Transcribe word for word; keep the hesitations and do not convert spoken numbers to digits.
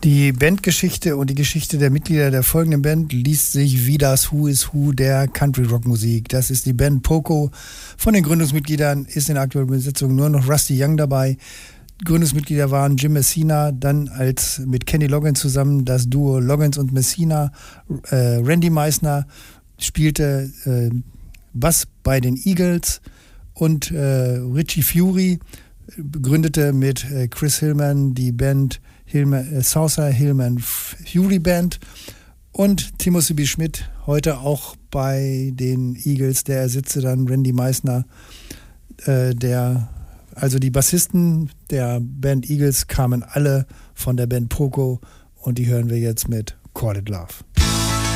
Die Bandgeschichte und die Geschichte der Mitglieder der folgenden Band liest sich wie das Who is Who der Country-Rock-Musik. Das ist die Band Poco. Von den Gründungsmitgliedern ist in der aktuellen Besetzung nur noch Rusty Young dabei. Gründungsmitglieder waren Jim Messina, dann als mit Kenny Loggins zusammen das Duo Loggins und Messina. Äh, Randy Meisner spielte äh, Bass bei den Eagles und äh, Richie Fury gründete mit äh, Chris Hillman die Band Hillman, äh, Sousa Hillman Fury Band, und Timothy B. Schmidt heute auch bei den Eagles, der ersetzte dann Randy Meisner, äh, der also die Bassisten der Band Eagles kamen alle von der Band Poco, und die hören wir jetzt mit Call It Love.